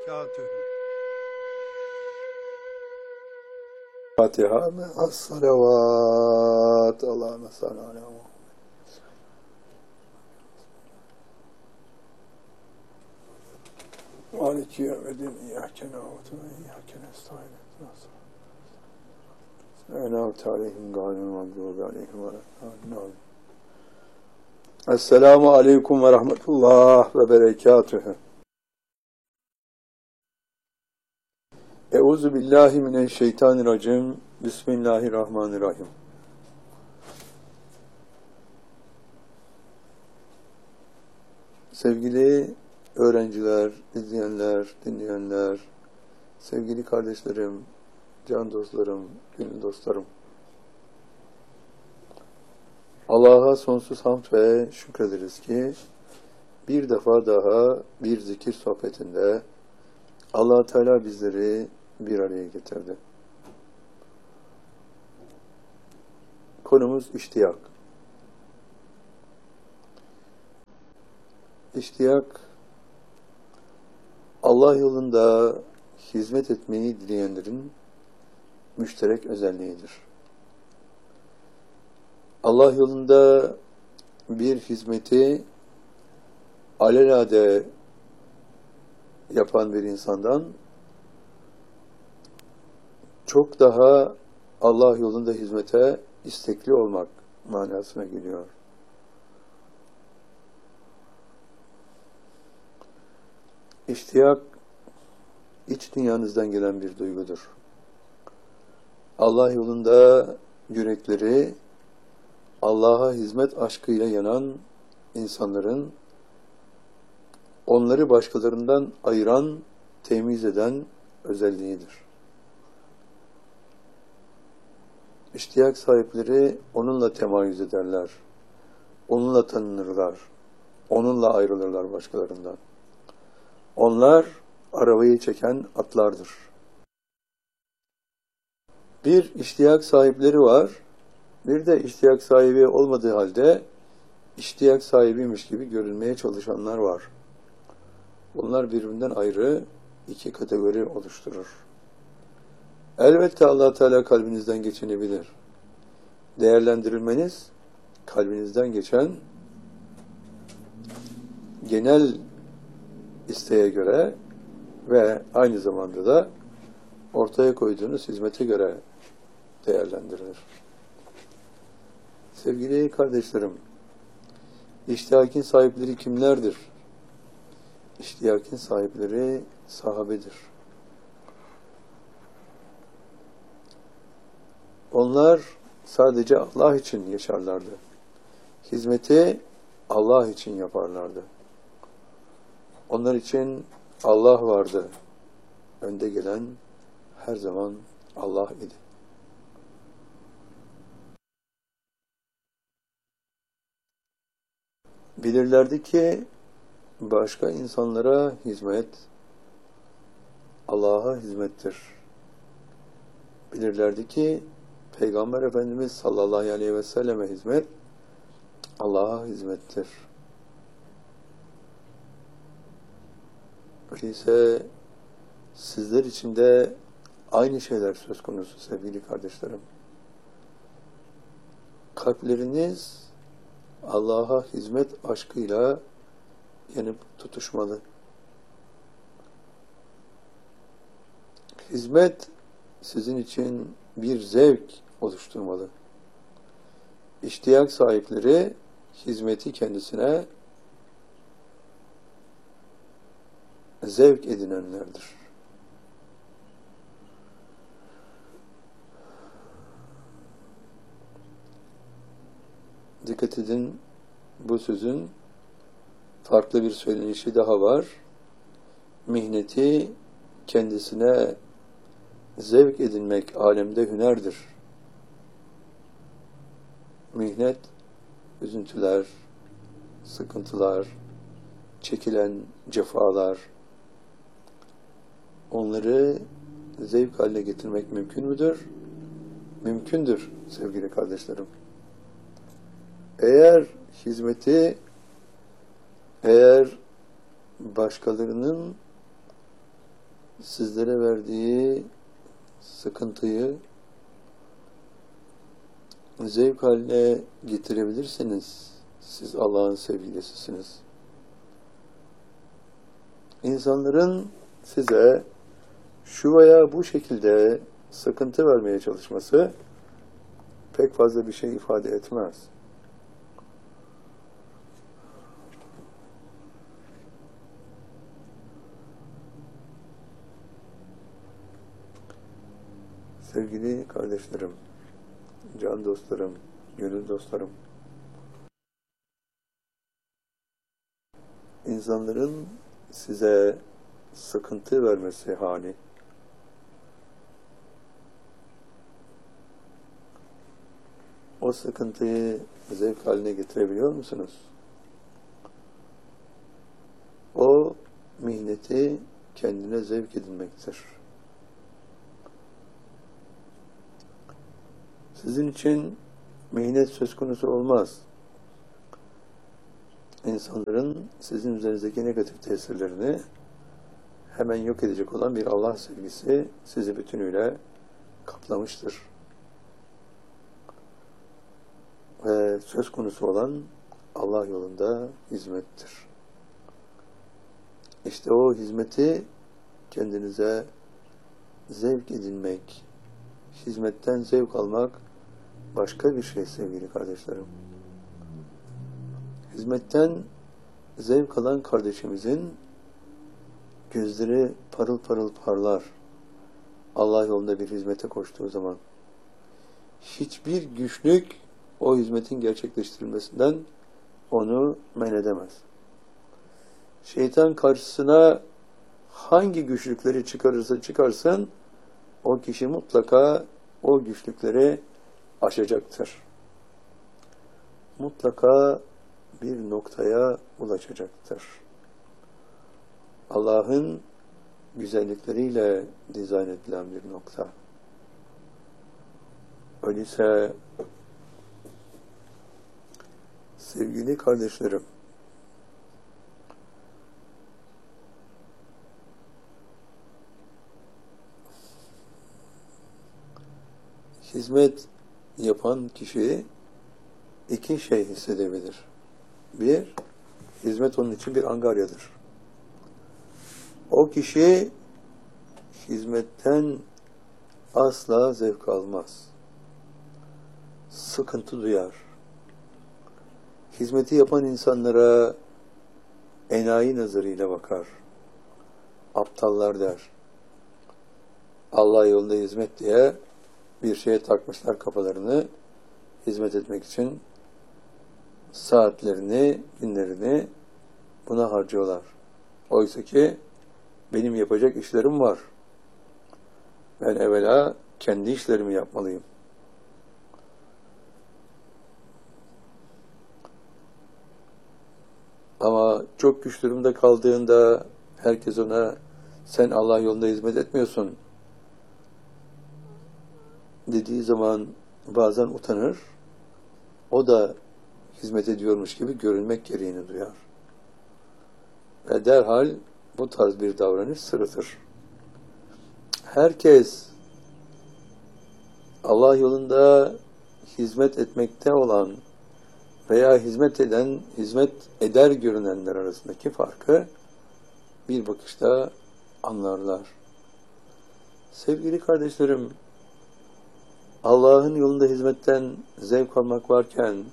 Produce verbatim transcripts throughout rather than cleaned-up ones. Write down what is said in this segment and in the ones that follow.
berekatühü. Fatiha ve as-salavat. Allahümme salli ala Muhammed. Maliki yevmiddin. İyyâke na'budu ve iyyâke nestaîn. En'amte aleyhim gâyril mağdûbi aleyhim ve lâddâllîn. Esselamu aleyküm ve rahmetullah ve berekatühü. Euzu billahi mineşşeytanirracim. Bismillahirrahmanirrahim. Sevgili öğrenciler, izleyenler, dinleyenler, sevgili kardeşlerim, can dostlarım, gönül dostlarım. Allah'a sonsuz hamd ve şükrederiz ki bir defa daha bir zikir sohbetinde Allah Teala bizleri bir araya getirdi. Konumuz iştiyak. İştiyak, Allah yolunda hizmet etmeyi dileyenlerin müşterek özelliğidir. Allah yolunda bir hizmeti alelade yapan bir insandan çok daha Allah yolunda hizmete istekli olmak manasına geliyor. İştiyak, iç dünyanızdan gelen bir duygudur. Allah yolunda yürekleri Allah'a hizmet aşkıyla yanan insanların onları başkalarından ayıran, temiz eden özelliğidir. İştiyak sahipleri onunla temayüz ederler, onunla tanınırlar, onunla ayrılırlar başkalarından. Onlar arabayı çeken atlardır. Bir iştiyak sahipleri var, bir de iştiyak sahibi olmadığı halde iştiyak sahibiymiş gibi görünmeye çalışanlar var. Bunlar birbirinden ayrı iki kategori oluşturur. Elbette Allah Teala kalbinizden geçeni bilir. Değerlendirilmeniz kalbinizden geçen genel isteğe göre ve aynı zamanda da ortaya koyduğunuz hizmete göre değerlendirilir. Sevgili kardeşlerim, iştiyakin sahipleri kimlerdir? İştiyakin sahipleri sahabedir. Onlar sadece Allah için yaşarlardı. Hizmeti Allah için yaparlardı. Onlar için Allah vardı. Önde gelen her zaman Allah idi. Bilirlerdi ki başka insanlara hizmet Allah'a hizmettir. Bilirlerdi ki Peygamber Efendimiz sallallahu aleyhi ve selleme hizmet Allah'a hizmettir. Öyleyse sizler için de aynı şeyler söz konusu sevgili kardeşlerim. Kalpleriniz Allah'a hizmet aşkıyla yanıp tutuşmalı. Hizmet sizin için bir zevk oluşturmalı. İştiyak sahipleri hizmeti kendisine zevk edinenlerdir. Dikkat edin, bu sözün farklı bir söylenişi daha var. Mihneti kendisine zevk edinmek alemde hünerdir. Mihnet, üzüntüler, sıkıntılar, çekilen cefalar, onları zevk haline getirmek mümkün müdür? Mümkündür sevgili kardeşlerim. Eğer hizmeti, eğer başkalarının sizlere verdiği sıkıntıyı zevk haline getirebilirsiniz. Siz Allah'ın sevgilisisiniz. İnsanların size şu veya bu şekilde sıkıntı vermeye çalışması pek fazla bir şey ifade etmez. Sevgili kardeşlerim, can dostlarım, gönül dostlarım, insanların size sıkıntı vermesi hali, o sıkıntıyı zevk haline getirebiliyor musunuz? O mihneti kendine zevk edinmektir. Sizin için mihnet söz konusu olmaz. İnsanların sizin üzerinizdeki negatif tesirlerini hemen yok edecek olan bir Allah sevgisi sizi bütünüyle kaplamıştır. Ve söz konusu olan Allah yolunda hizmettir. İşte o hizmeti kendinize zevk edinmek, hizmetten zevk almak başka bir şey sevgili kardeşlerim. Hizmetten zevk alan kardeşimizin gözleri parıl parıl parlar. Allah yolunda bir hizmete koştuğu zaman hiçbir güçlük o hizmetin gerçekleştirilmesinden onu men edemez. Şeytan karşısına hangi güçlükleri çıkarırsa çıkarsın, o kişi mutlaka o güçlükleri aşacaktır. Mutlaka bir noktaya ulaşacaktır. Allah'ın güzellikleriyle dizayn edilen bir nokta. Öyleyse sevgili kardeşlerim, hizmet yapan kişi iki şey hissedebilir. Bir, hizmet onun için bir angaryadır. O kişi hizmetten asla zevk almaz. Sıkıntı duyar. Hizmeti yapan insanlara enayi nazarıyla bakar. Aptallar der. Allah yolunda hizmet diye bir şeye takmışlar kafalarını, hizmet etmek için saatlerini, günlerini buna harcıyorlar. Oysa ki benim yapacak işlerim var. Ben evvela kendi işlerimi yapmalıyım. Ama çok güç durumda kaldığında herkes ona sen Allah yolunda hizmet etmiyorsun dediği zaman bazen utanır. O da hizmet ediyormuş gibi görünmek gereğini duyar. Ve derhal bu tarz bir davranış sırıtır. Herkes Allah yolunda hizmet etmekte olan veya hizmet eden, hizmet eder görünenler arasındaki farkı bir bakışta anlarlar. Sevgili kardeşlerim, Allah'ın yolunda hizmetten zevk almak varken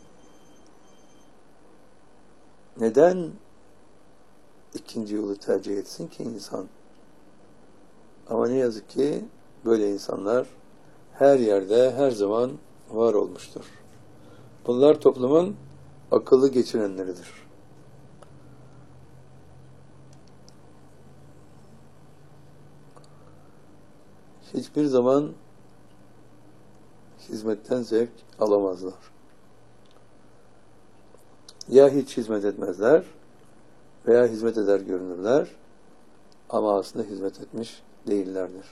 neden ikinci yolu tercih etsin ki insan? Ama ne yazık ki böyle insanlar her yerde, her zaman var olmuştur. Bunlar toplumun akıllı geçirenleridir. Hiçbir zaman hizmetten zevk alamazlar. Ya hiç hizmet etmezler veya hizmet eder görünürler ama aslında hizmet etmiş değillerdir.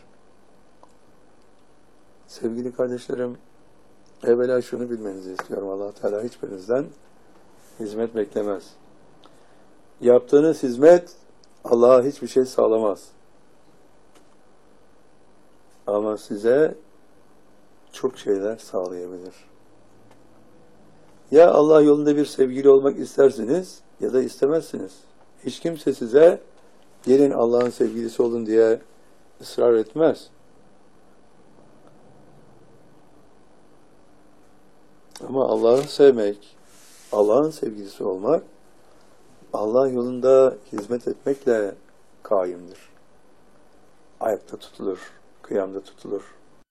Sevgili kardeşlerim, evvela şunu bilmenizi istiyorum. Allah Teala hiçbirinizden hizmet beklemez. Yaptığınız hizmet Allah'a hiçbir şey sağlamaz. Ama size çok şeyler sağlayabilir. Ya Allah yolunda bir sevgili olmak istersiniz ya da istemezsiniz. Hiç kimse size gelin Allah'ın sevgilisi olun diye ısrar etmez. Ama Allah'ı sevmek, Allah'ın sevgilisi olmak, Allah yolunda hizmet etmekle kaimdir. Ayakta tutulur, kıyamda tutulur.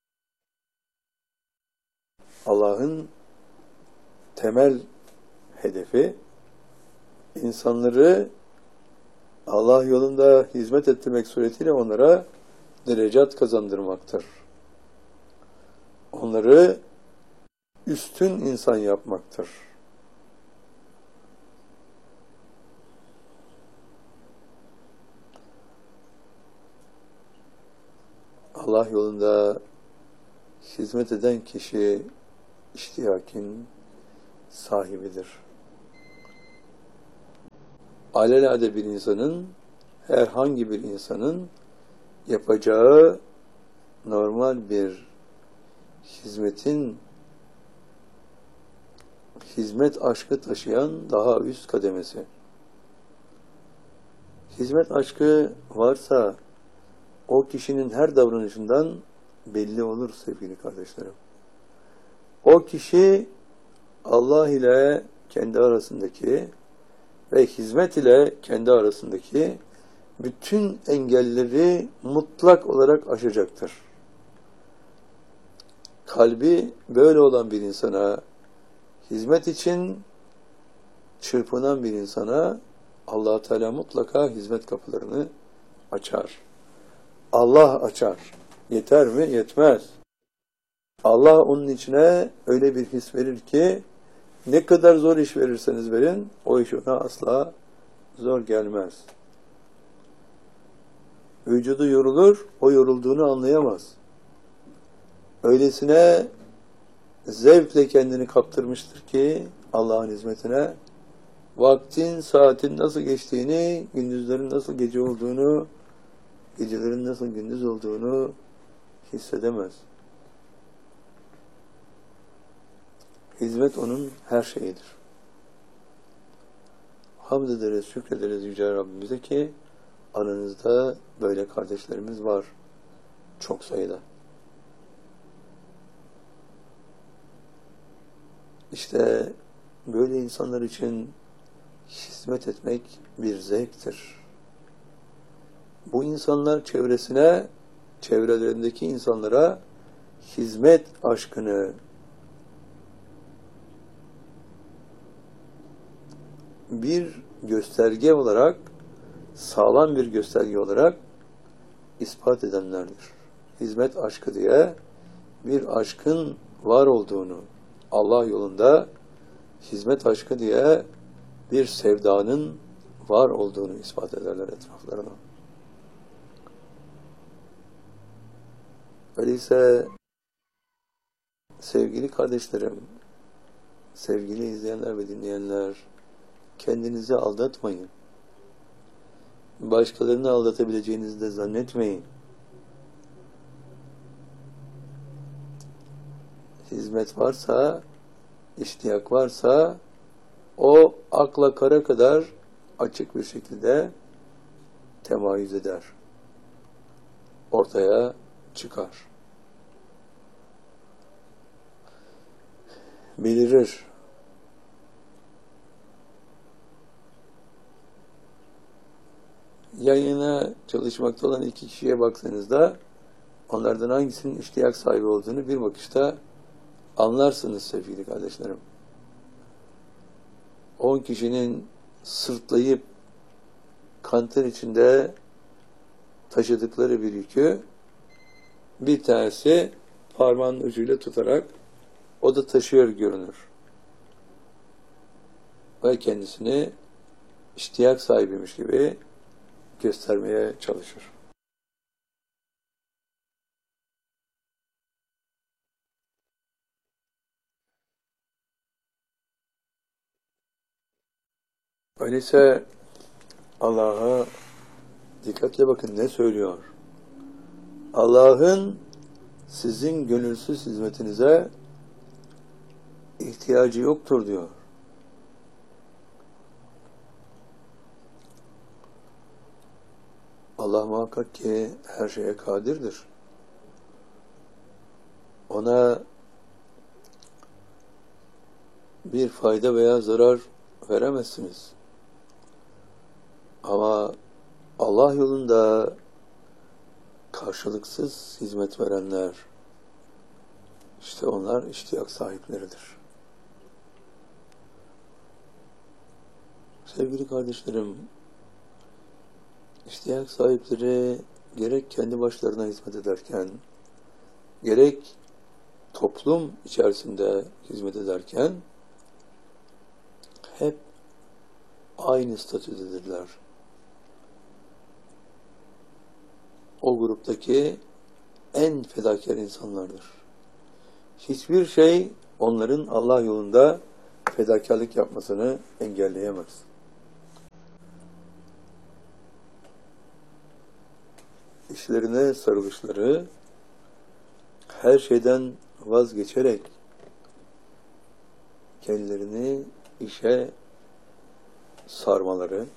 Allah'ın temel hedefi, insanları Allah yolunda hizmet ettirmek suretiyle onlara derecat kazandırmaktır. Onları üstün insan yapmaktır. Allah yolunda hizmet eden kişi iştiyakin sahibidir. Alelade bir insanın, herhangi bir insanın yapacağı normal bir hizmetin, hizmet aşkı taşıyan daha üst kademesi. Hizmet aşkı varsa o kişinin her davranışından belli olur sevgili kardeşlerim. O kişi Allah ile kendi arasındaki ve hizmet ile kendi arasındaki bütün engelleri mutlak olarak aşacaktır. Kalbi böyle olan bir insana, hizmet için çırpınan bir insana Allah Teala mutlaka hizmet kapılarını açar. Allah açar. Yeter mi? Yetmez. Allah onun içine öyle bir his verir ki ne kadar zor iş verirseniz verin, o iş ona asla zor gelmez. Vücudu yorulur, o yorulduğunu anlayamaz. Öylesine zevkle kendini kaptırmıştır ki Allah'ın hizmetine, vaktin, saatin nasıl geçtiğini, gündüzlerin nasıl gece olduğunu, gecelerin nasıl gündüz olduğunu hissedemez. Hizmet onun her şeyidir. Hamd ederiz, şükrederiz Yüce Rabbimize ki aranızda böyle kardeşlerimiz var. Çok sayıda. İşte böyle insanlar için hizmet etmek bir zevktir. Bu insanlar çevresine, çevrelerindeki insanlara hizmet aşkını bir gösterge olarak, sağlam bir gösterge olarak ispat edenlerdir. Hizmet aşkı diye bir aşkın var olduğunu, Allah yolunda hizmet aşkı diye bir sevdanın var olduğunu ispat ederler etraflarına. Öyleyse sevgili kardeşlerim, sevgili izleyenler ve dinleyenler, kendinizi aldatmayın. Başkalarını aldatabileceğinizi de zannetmeyin. Hizmet varsa, iştiyak varsa, o akla kara kadar açık bir şekilde temayüz eder. Ortaya çıkar. Belirir. Yan yana çalışmakta olan iki kişiye baksanızda onlardan hangisinin iştiyak sahibi olduğunu bir bakışta anlarsınız sevgili kardeşlerim. On kişinin sırtlayıp kanter içinde taşıdıkları bir yükü bir tanesi parmağının ucuyla tutarak o da taşıyor görünür. Ve kendisini iştiyak sahibiymiş gibi göstermeye çalışır. Öyleyse Allah'a dikkatle bakın ne söylüyor. Allah'ın sizin gönülsüz hizmetinize ihtiyacı yoktur diyor. Allah muhakkak ki her şeye kadirdir. Ona bir fayda veya zarar veremezsiniz. Ama Allah yolunda karşılıksız hizmet verenler, işte onlar iştiyak sahipleridir. Sevgili kardeşlerim, iştiyak sahipleri gerek kendi başlarına hizmet ederken, gerek toplum içerisinde hizmet ederken hep aynı statüdedirler. O gruptaki en fedakar insanlardır. Hiçbir şey onların Allah yolunda fedakarlık yapmasını engelleyemez. İşlerine sarılışları, her şeyden vazgeçerek kendilerini işe sarmaları,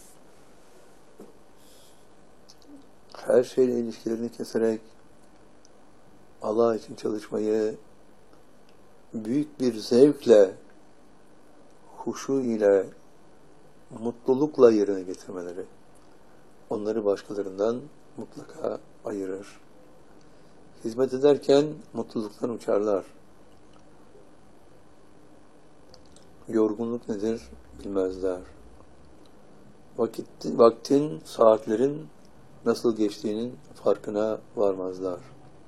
her şeyle ilişkilerini keserek Allah için çalışmayı büyük bir zevkle, huşu ile, mutlulukla yerine getirmeleri onları başkalarından mutlaka ayırır. Hizmet ederken mutluluktan uçarlar. Yorgunluk nedir bilmezler. Vakit, vaktin, saatlerin nasıl geçtiğinin farkına varmazlar.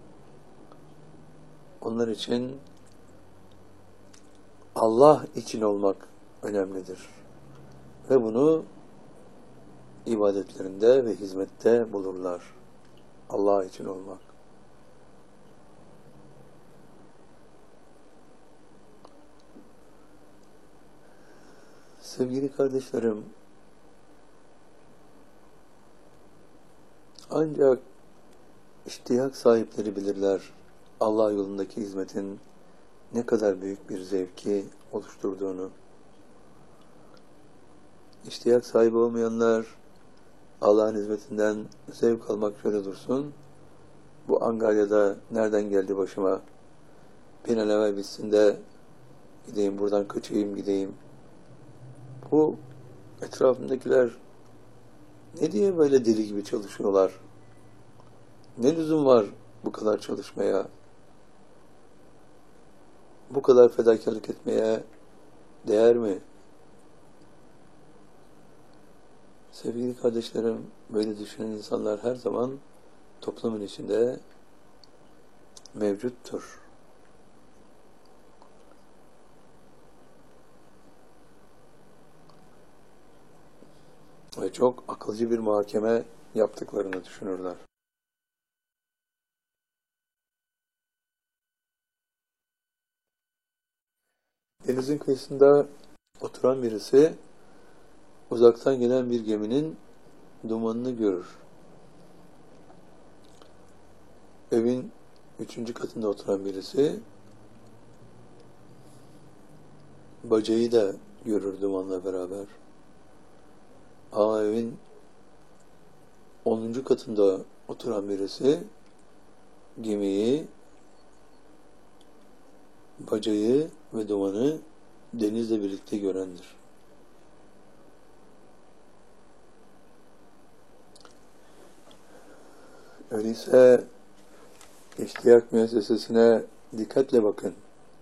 Onlar için Allah için olmak önemlidir. Ve bunu ibadetlerinde ve hizmette bulurlar. Allah için olmak. Sevgili kardeşlerim, ancak iştiyak sahipleri bilirler Allah yolundaki hizmetin ne kadar büyük bir zevki oluşturduğunu. İştiyak sahibi olmayanlar Allah'ın hizmetinden zevk almak şöyle dursun. Bu Angarya'da nereden geldi başıma? Bir an evvel bitsin de gideyim buradan kaçayım gideyim. Bu etrafındakiler ne diye böyle deli gibi çalışıyorlar? Ne lüzum var bu kadar çalışmaya? Bu kadar fedakarlık etmeye değer mi? Sevgili kardeşlerim, böyle düşünen insanlar her zaman toplumun içinde mevcuttur. Ve çok akılcı bir muhakeme yaptıklarını düşünürler. Denizin kıyısında oturan birisi uzaktan gelen bir geminin dumanını görür. Evin üçüncü katında oturan birisi bacayı da görür dumanla beraber. Ama evin onuncu katında oturan birisi gemiyi, bacayı ve dumanı denizle birlikte görendir. Öyleyse iştiyak müessesesine dikkatle bakın.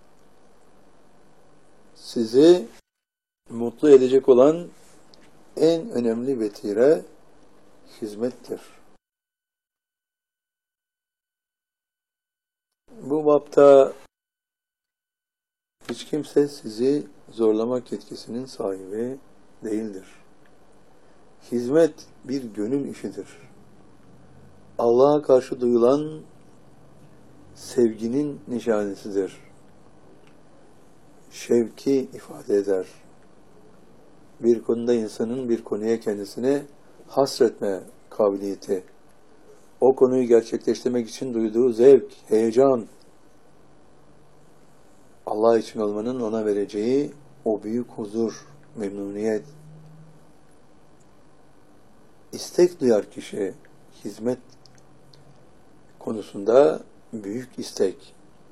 Sizi mutlu edecek olan en önemli vetire hizmettir. Bu bapta hiç kimse sizi zorlamak yetkisinin sahibi değildir. Hizmet bir gönül işidir. Allah'a karşı duyulan sevginin nişanesidir. Şevki ifade eder. Bir konuda insanın bir konuya kendisine hasretme kabiliyeti, o konuyu gerçekleştirmek için duyduğu zevk, heyecan, Allah için olmanın ona vereceği o büyük huzur, memnuniyet, istek duyar kişi, hizmet konusunda büyük istek.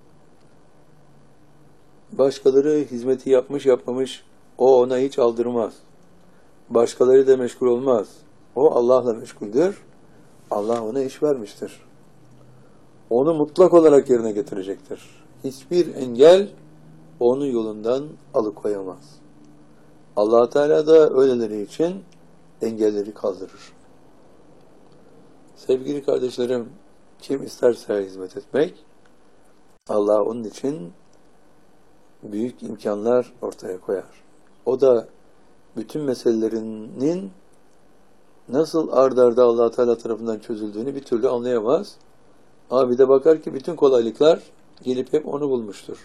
Başkaları hizmeti yapmış yapmamış, o ona hiç aldırmaz. Başkaları da meşgul olmaz. O Allah'la meşguldür. Allah ona iş vermiştir. Onu mutlak olarak yerine getirecektir. Hiçbir engel onun yolundan alıkoyamaz. Allah Teala da öyleleri için engelleri kaldırır. Sevgili kardeşlerim, kim isterse hizmet etmek, Allah onun için büyük imkanlar ortaya koyar. O da bütün meselelerinin nasıl ard arda Allah Teala tarafından çözüldüğünü bir türlü anlayamaz. Ama bir de bakar ki bütün kolaylıklar gelip hep onu bulmuştur.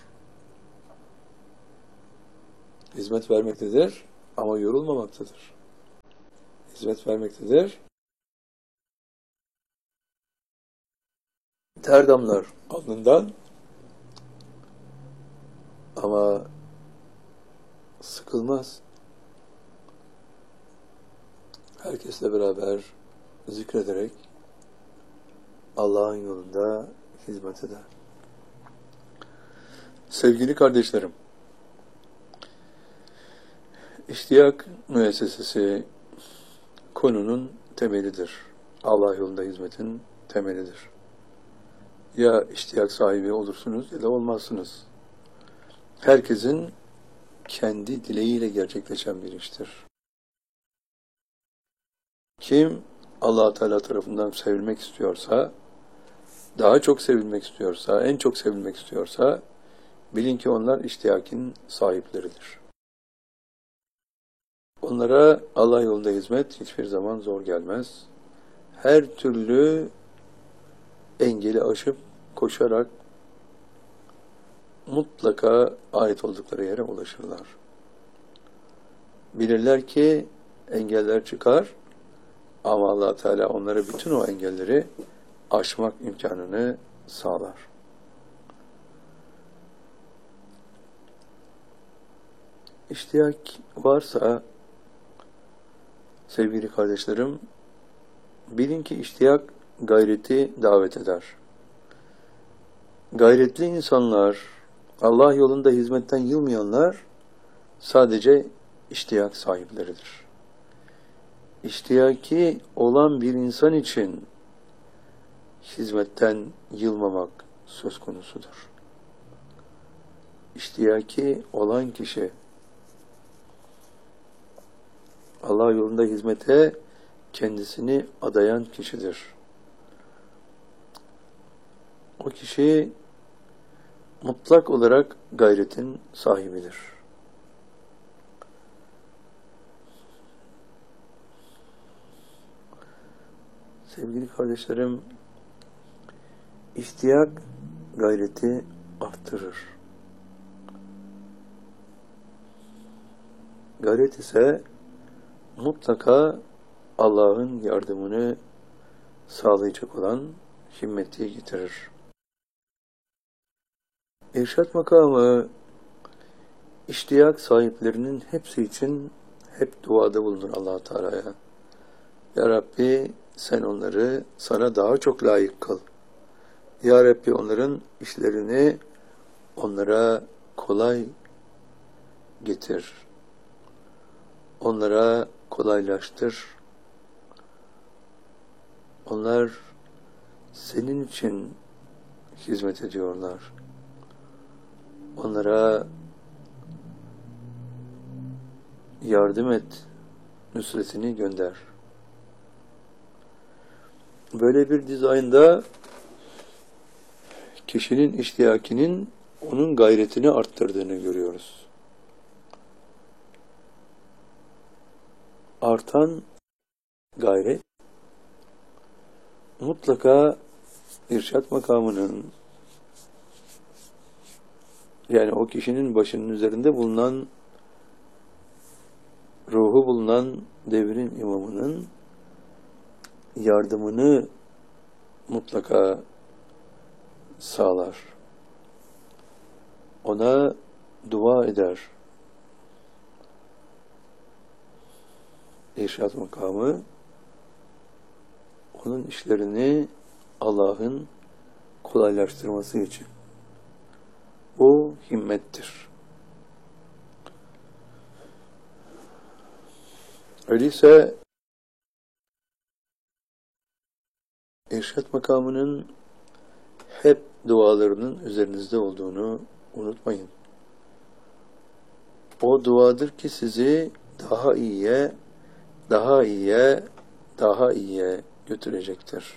Hizmet vermektedir ama yorulmamaktadır. Hizmet vermektedir. Ter damlar alnından ama sıkılmaz. Herkesle beraber zikrederek Allah'ın yolunda hizmet eder. Sevgili kardeşlerim, İştiyak müessesesi konunun temelidir. Allah yolunda hizmetin temelidir. Ya iştiyak sahibi olursunuz ya da olmazsınız. Herkesin kendi dileğiyle gerçekleşen bir iştir. Kim Allah Teala tarafından sevilmek istiyorsa, daha çok sevilmek istiyorsa, en çok sevilmek istiyorsa, bilin ki onlar iştiyakin sahipleridir. Onlara Allah yolunda hizmet hiçbir zaman zor gelmez. Her türlü engeli aşıp koşarak mutlaka ait oldukları yere ulaşırlar. Bilirler ki engeller çıkar ama Allah Teala onlara bütün o engelleri aşmak imkanını sağlar. İştiyak varsa sevgili kardeşlerim, bilin ki iştiyak gayreti davet eder. Gayretli insanlar, Allah yolunda hizmetten yılmayanlar sadece iştiyak sahipleridir. İştiyaki olan bir insan için hizmetten yılmamak söz konusudur. İştiyaki olan kişi Allah yolunda hizmete kendisini adayan kişidir. O kişi mutlak olarak gayretin sahibidir. Sevgili kardeşlerim, iştiyak gayreti arttırır. Gayret ise mutlaka Allah'ın yardımını sağlayacak olan himmeti getirir. İrşad makamı iştiyak sahiplerinin hepsi için hep duada bulunur Allah Teala'ya. Ya Rabbi sen onları sana daha çok layık kıl. Ya Rabbi onların işlerini onlara kolay getir. Onlara kolaylaştır. Onlar senin için hizmet ediyorlar. Onlara yardım et, nusretini gönder. Böyle bir dizaynda kişinin iştiyakinin onun gayretini arttırdığını görüyoruz. Artan gayret mutlaka irşad makamının, yani o kişinin başının üzerinde bulunan, ruhu bulunan devrin imamının yardımını mutlaka sağlar. Ona dua eder. İrşad makamı onun işlerini Allah'ın kolaylaştırması için. Bu himmettir. Öyleyse İrşad makamının hep dualarının üzerinizde olduğunu unutmayın. O duadır ki sizi daha iyiye, daha iyiye, daha iyiye götürecektir.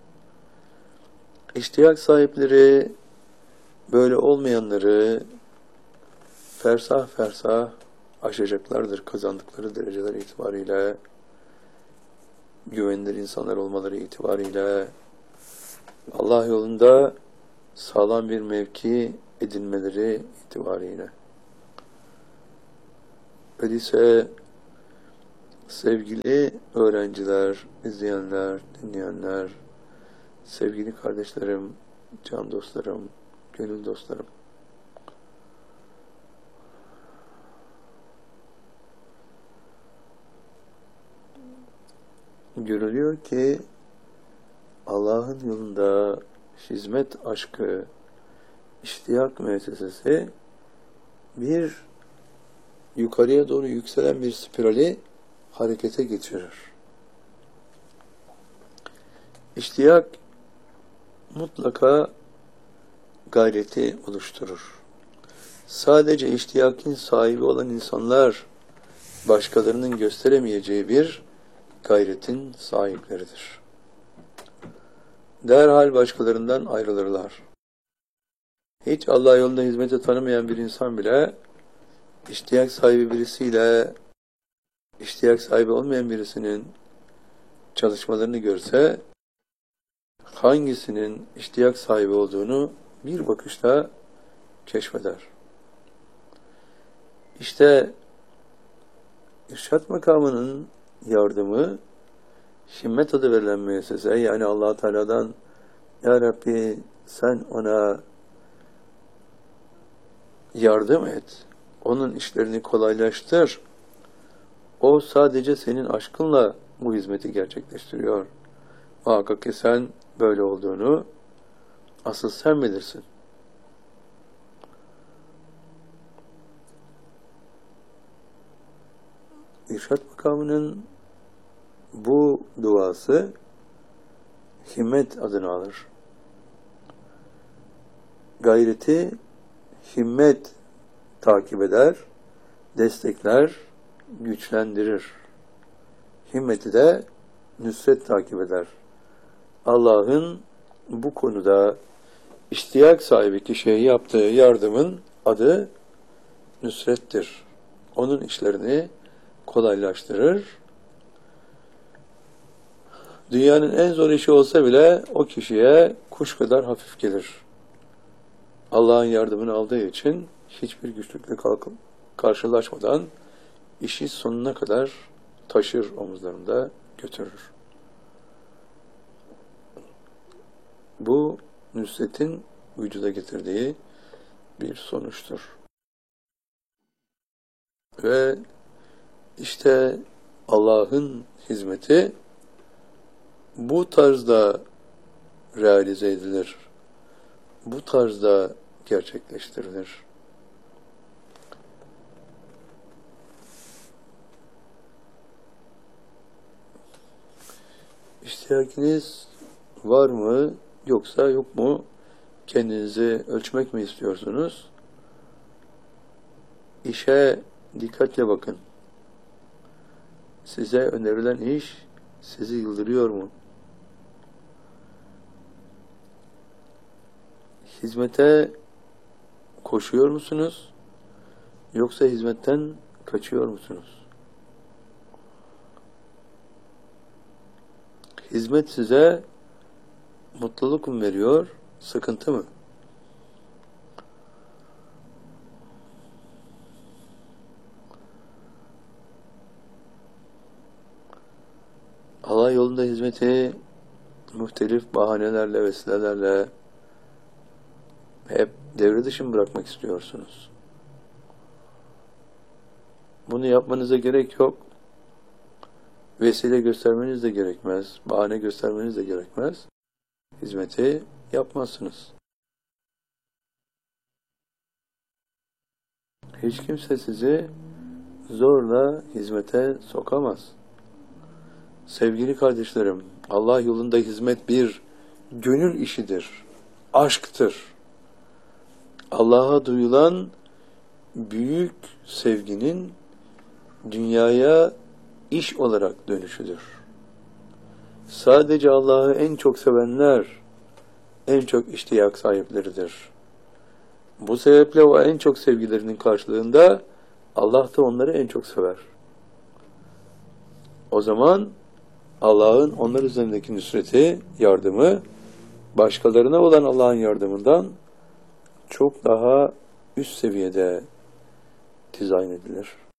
İştiyak sahipleri böyle olmayanları fersah fersah aşacaklardır kazandıkları dereceler itibariyle, güvenilir insanlar olmaları itibariyle, Allah yolunda sağlam bir mevki edinmeleri itibariyle. Öyleyse sevgili öğrenciler, izleyenler, dinleyenler, sevgili kardeşlerim, can dostlarım, gönül dostlarım, görülüyor ki Allah'ın yolunda hizmet aşkı, iştiyak müessesesi bir yukarıya doğru yükselen bir spirali harekete geçirir. İştiyak mutlaka gayreti oluşturur. Sadece iştiyakin sahibi olan insanlar başkalarının gösteremeyeceği bir gayretin sahipleridir. Derhal başkalarından ayrılırlar. Hiç Allah yolunda hizmete tanımayan bir insan bile iştiyak sahibi birisiyle iştiyak sahibi olmayan birisinin çalışmalarını görse hangisinin iştiyak sahibi olduğunu bir bakışta keşfeder. İşte İrşad makamının yardımı himmet adı verilen müessese, yani Allah Teala'dan Ya Rabbi sen ona yardım et, onun işlerini kolaylaştır. O sadece senin aşkınla bu hizmeti gerçekleştiriyor. Muhakkak ki sen böyle olduğunu asıl sen bilirsin. İrşad makamının bu duası himmet adını alır. Gayreti himmet takip eder, destekler, güçlendirir. Himmeti de nüsret takip eder. Allah'ın bu konuda iştiyak sahibi kişiye yaptığı yardımın adı nüsrettir. Onun işlerini kolaylaştırır. Dünyanın en zor işi olsa bile o kişiye kuş kadar hafif gelir. Allah'ın yardımını aldığı için hiçbir güçlükle kalkıp karşılaşmadan işi sonuna kadar taşır, omuzlarında götürür. Bu nüsretin vücuda getirdiği bir sonuçtur. Ve işte Allah'ın hizmeti bu tarzda realize edilir. Bu tarzda gerçekleştirilir. İhtiyacınız var mı yoksa yok mu? Kendinizi ölçmek mi istiyorsunuz? İşe dikkatle bakın. Size önerilen iş sizi yıldırıyor mu? Hizmete koşuyor musunuz? Yoksa hizmetten kaçıyor musunuz? Hizmet size mutluluk mu veriyor, sıkıntı mı? Allah yolunda hizmeti muhtelif bahanelerle, vesilelerle hep devre dışı mı bırakmak istiyorsunuz? Bunu yapmanıza gerek yok. Vesile göstermeniz de gerekmez. Bahane göstermeniz de gerekmez. Hizmeti yapmazsınız. Hiç kimse sizi zorla hizmete sokamaz. Sevgili kardeşlerim, Allah yolunda hizmet bir gönül işidir, aşktır. Allah'a duyulan büyük sevginin dünyaya iş olarak dönüşüdür. Sadece Allah'ı en çok sevenler en çok iştiyak sahipleridir. Bu sebeple o en çok sevgilerinin karşılığında Allah da onları en çok sever. O zaman Allah'ın onlar üzerindeki nusreti, yardımı başkalarına olan Allah'ın yardımından çok daha üst seviyede dizayn edilir.